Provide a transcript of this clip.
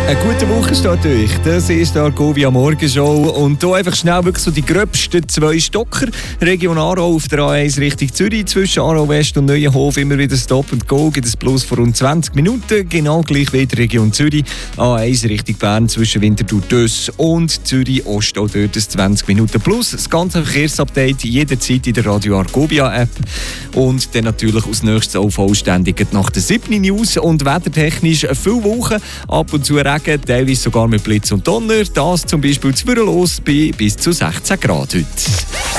Eine gute Woche steht euch. Das ist die Argovia Morgenshow. Und hier einfach schnell wirklich so die gröbsten 2 Stocker. Region Aarau auf der A1 Richtung Zürich. Zwischen Aarau West und Neuenhof immer wieder Stop and Go. Gibt es Plus von rund 20 Minuten. Genau gleich wie die Region Zürich. A1 Richtung Bern zwischen Winterthur Döss und Zürich Ost. Auch dort ist 20 Minuten plus. Das ganze Verkehrsupdate jederzeit in der Radio Argovia App. Und dann natürlich als nächstes auch vollständig nach der 7. News. Und wettertechnisch viele Wochen. Ab und zu Regen, teilweise sogar mit Blitz und Donner. Das zum Beispiel zu Würenlos bei bis zu 16 Grad heute.